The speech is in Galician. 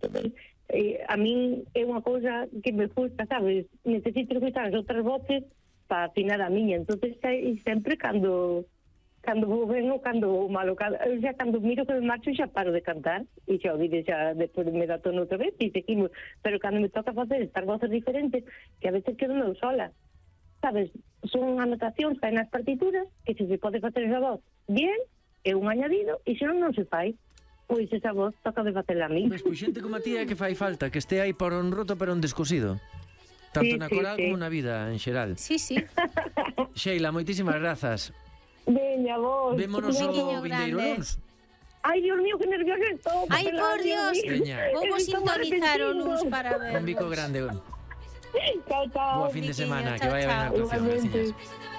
A min é unha cousa que me gusta, sabes? Necesito escuchar as outras voces para afinar a miña, entonces sempre cando vou ben ou cando vou mal, eu xa cando miro que me marcho xa paro de cantar e xa o diré xa despois me da tono outra vez e seguimos, pero cando me toca facer estas voces diferentes que a veces quedo eu sola, sabes? Son anotacións que hai nas partituras que se pode facer esa voz bien, é un añadido e se non se fai, pois esa voz toca de facela a mí. Pois xente como a ti é que fai falta, que este aí por un roto pero un descosido. Tanto na coral como na vida en xeral. Sí. Sheila, moitísimas grazas. Veña, vos. Vémonos o vindeiro luns. Ai, Dios mío, que nerviosa estou. Ai, por Dios. Vou sintonizar o luns para ver. Un bico grande. Chao, chao. Boa fin de semana, que Chao, vaya ben a chao. actuación, veciñas.